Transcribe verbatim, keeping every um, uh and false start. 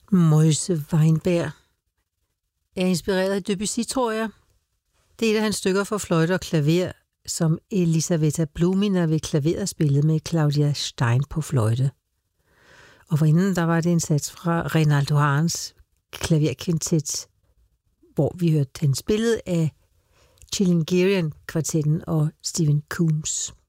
Moise Weinberg er inspireret af Debussy, tror jeg. Det er et af hans stykker for fløjte og klaver, som Elisaveta Blumina ved klaveret spillede med Claudia Stein på fløjte. Og forinden der var det en sats fra Reynaldo Harns klaverkvintet, hvor vi hørte den spillet af Chilingirian-kvartetten og Stephen Coombs.